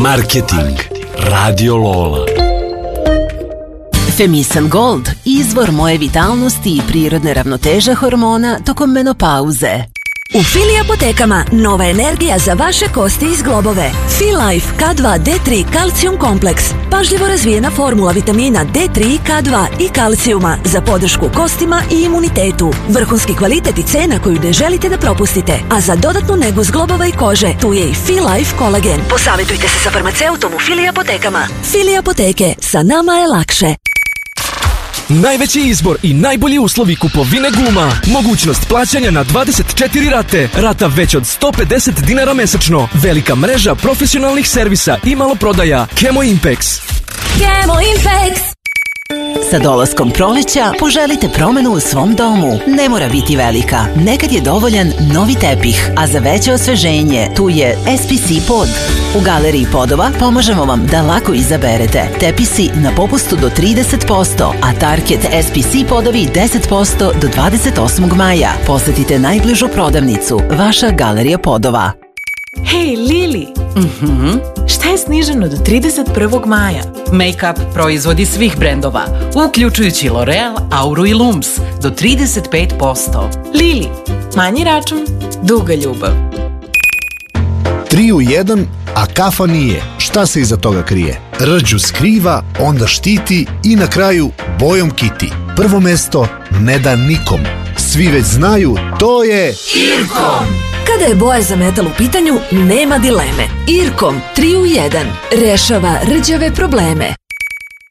Marketing Radio Lola. Femisan Gold, izvor moje vitalnosti i prirodne ravnoteže hormona tokom menopauze. U Fili apotekama nova energija za vaše kosti i zglobove. Filife K2 D3 kalcijum kompleks. Pažljivo razvijena formula vitamina D3, K2 i kalcijuma za podršku kostima i imunitetu. Vrhunski kvalitet i cena koju ne želite da propustite. A za dodatnu negu zglobova i kože, tu je i Filife kolagen. Posavjetujte se sa farmaceutom u Fili apotekama. Fili apoteke, sa nama je lakše. Najveći izbor i najbolji uslovi kupovine guma. Mogućnost plaćanja na 24 rate. Rata već od 150 dinara mesečno. Velika mreža profesionalnih servisa i maloprodaja. Kemo Impex. Kemo Impex! Sa dolaskom proleća poželite promenu u svom domu. Ne mora biti velika. Nekad je dovoljan novi tepih, a za veće osveženje tu je SPC pod. U Galeriji podova pomažemo vam da lako izaberete. Tepisi na popustu do 30%, a Target SPC podovi 10% do 28. maja. Posetite najbližu prodavnicu. Vaša Galerija podova. Hej, Lili! Šta je sniženo do 31. maja? Make-up proizvodi svih brendova, uključujući L'Oreal, Auru i Lums, do 35%. Lili, manji račun, duga ljubav. 3 u 1, a kafa nije. Šta se iza toga krije? Rđu skriva, onda štiti i na kraju bojom kiti. Prvo mesto ne da nikom. Svi već znaju, to je Irkom! Kada je boja za metal u pitanju, nema dileme. Irkom 3 u 1 rešava rđave probleme.